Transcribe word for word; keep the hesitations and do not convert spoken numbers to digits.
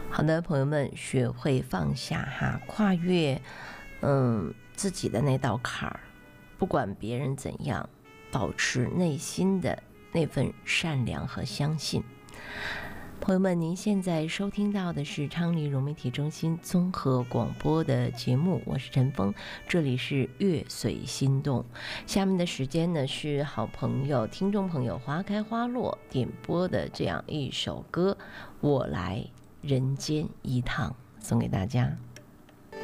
好的，朋友们，学会放下哈，跨越嗯自己的那道坎儿，不管别人怎样，保持内心的那份善良和相信。朋友们，您现在收听到的是昌黎融媒体中心综合广播的节目，我是陈峰，这里是乐随心动。下面的时间呢，是好朋友、听众朋友花开花落点播的这样一首歌，我来人间一趟，送给大家。